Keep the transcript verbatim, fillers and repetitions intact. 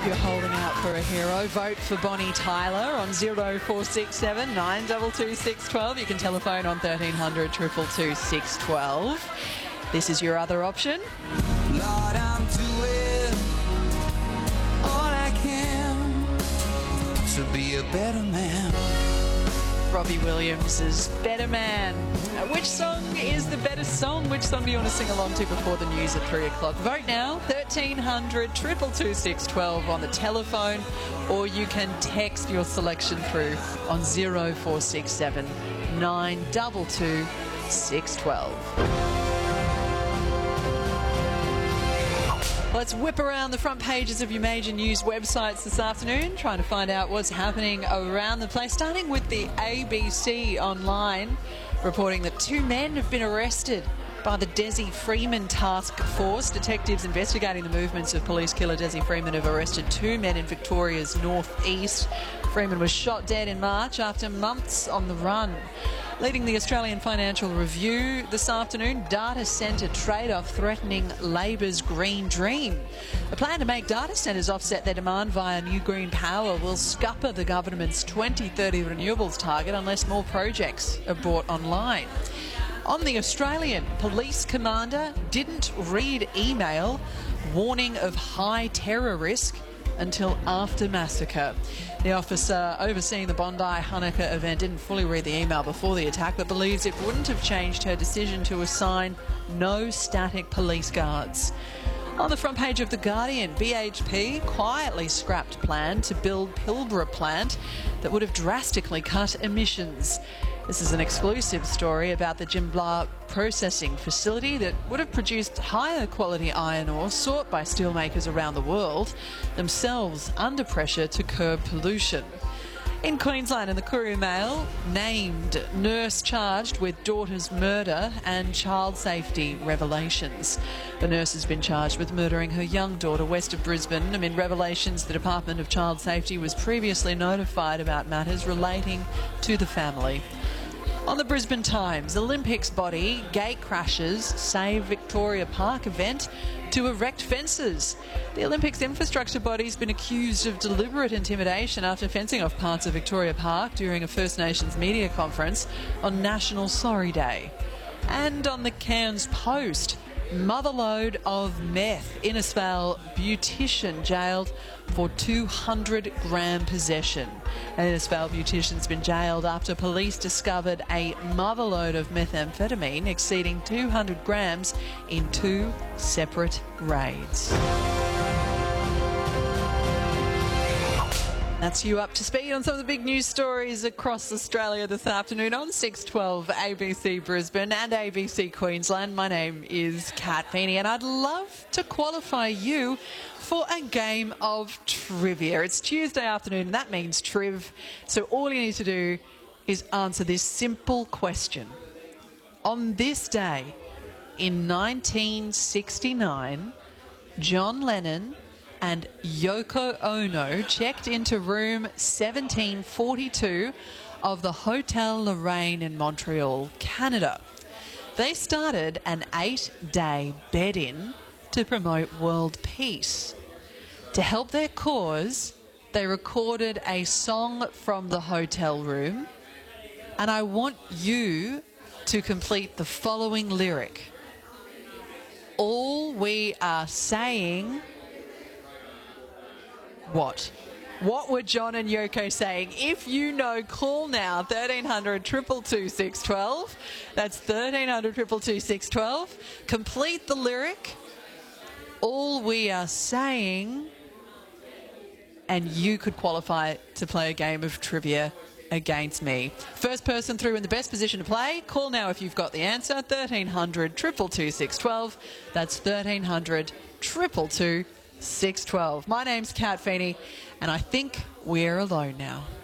Hope you're holding out for a hero. Vote for Bonnie Tyler on zero four six seven nine two two six one two. You can telephone on thirteen hundred two two two six one two. This is your other option. Lord, I'm doing all I can to be a better man. Robbie Williams' Better Man. Uh, which song is the better song? Which song do you want to sing along to before the news at three o'clock? Vote now, thirteen hundred two two two six one two on the telephone, or you can text your selection through on zero four six seven nine two two six one two. Let's whip around the front pages of your major news websites this afternoon, trying to find out what's happening around the place, starting with the A B C Online, reporting that two men have been arrested by the Desi Freeman Task Force. Detectives investigating the movements of police killer Desi Freeman have arrested two men in Victoria's northeast. Freeman was shot dead in March after months on the run. Leading the Australian Financial Review this afternoon, data centre trade-off threatening Labor's green dream. A plan to make data centres offset their demand via new green power will scupper the government's twenty thirty renewables target unless more projects are brought online. On the Australian, police commander didn't read email warning of high terror risk until after massacre. The officer overseeing the Bondi Hanukkah event didn't fully read the email before the attack, but believes it wouldn't have changed her decision to assign no static police guards. On the front page of The Guardian, B H P quietly scrapped plan to build Pilbara plant that would have drastically cut emissions. This is an exclusive story about the Jimbla processing facility that would have produced higher quality iron ore sought by steelmakers around the world, themselves under pressure to curb pollution. In Queensland, in the Courier Mail, named nurse charged with daughter's murder and child safety revelations. The nurse has been charged with murdering her young daughter west of Brisbane amid revelations the Department of Child Safety was previously notified about matters relating to the family. On the Brisbane Times, Olympics body gate crashes save Victoria Park event to erect fences. The Olympics infrastructure body has been accused of deliberate intimidation after fencing off parts of Victoria Park during a First Nations media conference on National Sorry Day. And on the Cairns Post, motherload of meth. Innisfail beautician jailed for two hundred gram possession. An Innisfail beautician's been jailed after police discovered a motherload of methamphetamine exceeding two hundred grams in two separate raids. That's you up to speed on some of the big news stories across Australia this afternoon on six twelve A B C Brisbane and A B C Queensland. My name is Kat Feeney and I'd love to qualify you for a game of trivia. It's Tuesday afternoon and that means triv. So all you need to do is answer this simple question. On this day in nineteen sixty-nine, John Lennon and Yoko Ono checked into room seventeen forty-two of the Hotel Lorraine in Montreal, Canada. They started an eight-day bed-in to promote world peace. To help their cause, they recorded a song from the hotel room, and I want you to complete the following lyric. All we are saying... What? What were John and Yoko saying? If you know, call now, thirteen hundred two two two six one two. That's thirteen hundred two two two six one two. Complete the lyric. All we are saying, and you could qualify to play a game of trivia against me. First person through in the best position to play, call now if you've got the answer, thirteen hundred two two two six one two. That's thirteen hundred two two two six one two. My name's Kat Feeney, and I think we're alone now.